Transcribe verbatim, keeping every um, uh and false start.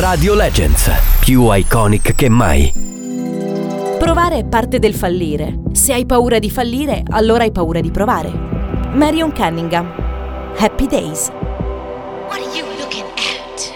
Radio Legends, più iconic che mai. Provare è parte del fallire. Se hai paura di fallire, allora hai paura di provare. Marion Cunningham. Happy Days. What are you